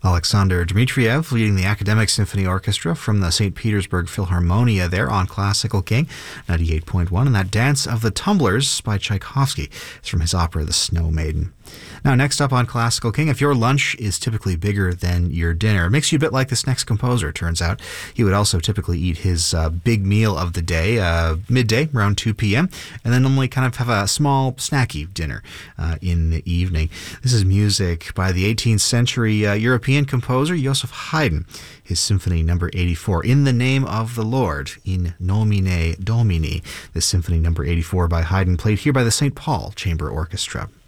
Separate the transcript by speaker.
Speaker 1: Alexander Dmitriev leading the Academic Symphony Orchestra from the St. Petersburg Philharmonia there on Classical King 98.1, and that Dance of the Tumblers by Tchaikovsky is from his opera The Snow Maiden. Now, next up on Classical King, if your lunch is typically bigger than your dinner, it makes you a bit like this next composer, it turns out. He would also typically eat his big meal of the day, midday, around 2 p.m., and then normally kind of have a small snacky dinner in the evening. This is music by the 18th century European composer Joseph Haydn, his Symphony Number 84, In the Name of the Lord, In Nomine Domini. This Symphony Number 84 by Haydn, played here by the St. Paul Chamber Orchestra.